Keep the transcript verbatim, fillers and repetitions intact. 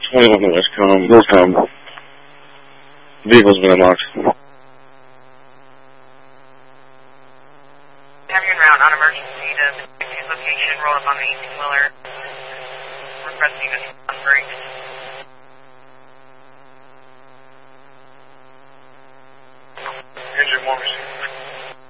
twenty-one to Westcom, Northcom. Vehicle's been unlocked. Have you en route on emergency to the location, roll up on the eighteen-wheeler, requesting a break.